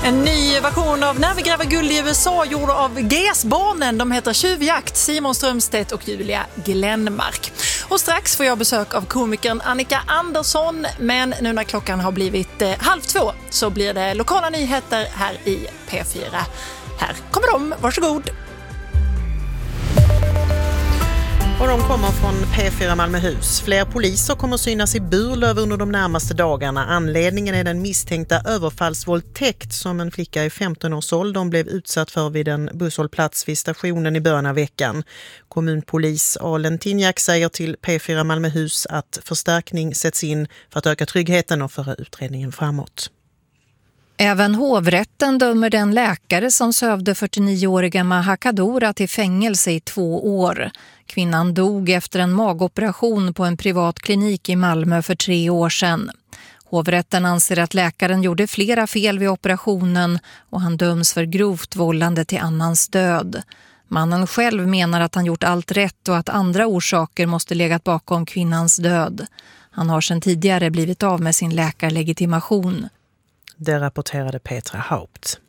En ny version av När vi gräver guld i USA gjord av GES-barnen. De heter Tjuvjakt, Simon Strömstedt och Julia Glenmark. Och strax får jag besök av komikern Annika Andersson. Men nu när klockan har blivit 1:30 så blir det lokala nyheter här i P4. Här kommer de, varsågod. Och de kommer från P4 Malmöhus. Fler poliser kommer synas i Burlöv under de närmaste dagarna. Anledningen är den misstänkta överfallsvåldtäkt som en flicka i 15-årsåldern blev utsatt för vid en busshållplats vid stationen i början av veckan. Kommunpolis Alen Tinjak säger till P4 Malmöhus att förstärkning sätts in för att öka tryggheten och föra utredningen framåt. Även hovrätten dömer den läkare som sövde 49-åriga Mahakadora till fängelse i 2 år. Kvinnan dog efter en magoperation på en privat klinik i Malmö för 3 år sedan. Hovrätten anser att läkaren gjorde flera fel vid operationen och han döms för grovt vållande till annans död. Mannen själv menar att han gjort allt rätt och att andra orsaker måste legat bakom kvinnans död. Han har sedan tidigare blivit av med sin läkarlegitimation. Det rapporterade Petra Haupt.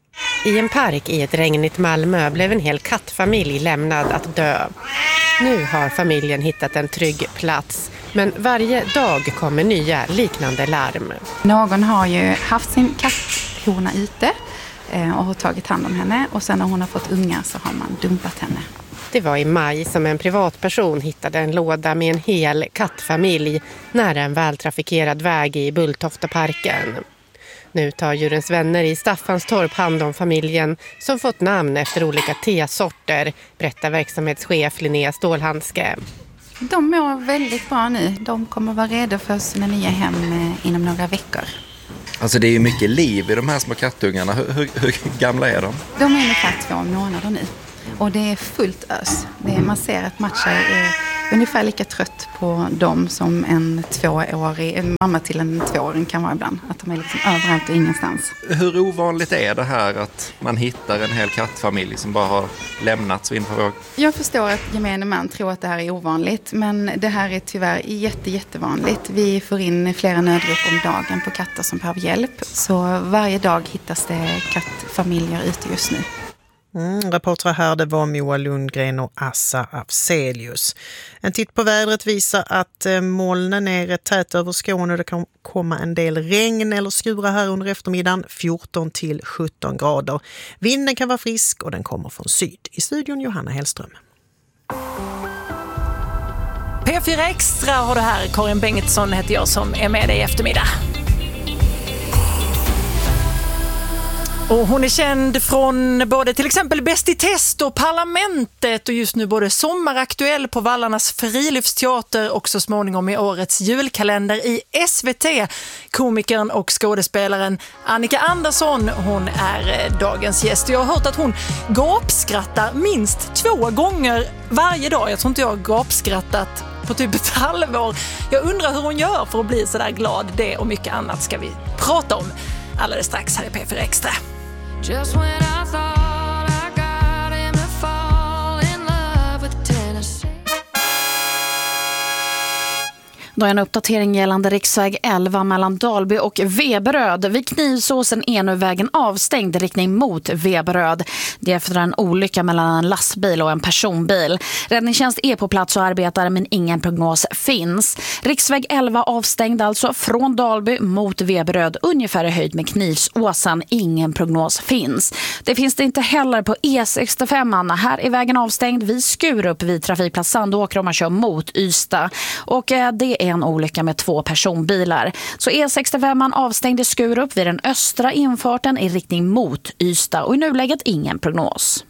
I en park i ett regnigt Malmö blev en hel kattfamilj lämnad att dö. Nu har familjen hittat en trygg plats, men varje dag kommer nya liknande larm. Någon har ju haft sin katthona ute och har tagit hand om henne och sen när hon har fått unga så har man dumpat henne. Det var i maj som en privatperson hittade en låda med en hel kattfamilj nära en vältrafikerad väg i Bulltoftaparken. Nu tar Djurens vänner i Staffanstorp hand om familjen som fått namn efter olika tesorter, berättar verksamhetschef Linnea Stålhandske. De mår väldigt bra nu. De kommer vara redo för sina nya hem inom några veckor. Alltså det är ju mycket liv i de här små kattungarna. Hur gamla är de? De är ungefär 2 månader nu. Och det är fullt ös. Man ser att matcher är ungefär lika trött på dem som en 2-årig, en mamma till en 2-åring kan vara ibland. Att de är liksom överallt och ingenstans. Hur ovanligt är det här att man hittar en hel kattfamilj som bara har lämnats vind för våg? Jag förstår att gemene man tror att det här är ovanligt. Men det här är tyvärr jättevanligt. Vi får in flera nödrop om dagen på katter som behöver hjälp. Så varje dag hittas det kattfamiljer ute just nu. Rapporter här, det var Moa Lundgren och Assa Afzelius. En titt på vädret visar att molnen är rätt tät över Skåne. Det kan komma en del regn eller skura här under eftermiddagen, 14 till 17 grader. Vinden kan vara frisk och den kommer från syd. I studion Johanna Hellström. P4 Extra har det här. Karin Bengtsson heter jag som är med dig i eftermiddag. Och hon är känd från både till exempel Bäst i test och Parlamentet och just nu både sommaraktuell på Vallarnas friluftsteater och så småningom i årets julkalender i SVT. Komikern och skådespelaren Annika Andersson, hon är dagens gäst. Jag har hört att hon gapskrattar minst 2 gånger varje dag. Jag tror inte jag har gapskrattat på typ ett halvår. Jag undrar hur hon gör för att bli så där glad. Det och mycket annat ska vi prata om alldeles strax här i P4 Extra. Just when I thought I got him to fall in love with Tennessee. Då är en uppdatering gällande riksväg 11 mellan Dalby och Veberöd. Vid Knivsåsen är nu vägen avstängd i riktning mot Veberöd. Det är efter en olycka mellan en lastbil och en personbil. Räddningstjänst är på plats och arbetar men ingen prognos finns. Riksväg 11 avstängd alltså från Dalby mot Veberöd, ungefär i höjd med Knivsåsen. Ingen prognos finns. Det finns det inte heller på E65. Här är vägen avstängd vid Skurup vid trafikplats Sandåker om man kör mot Ystad. Och det är en olycka med 2 personbilar. Så E65 avstängd i Skurup vid den östra infarten i riktning mot Ystad och i nuläget ingen prognos.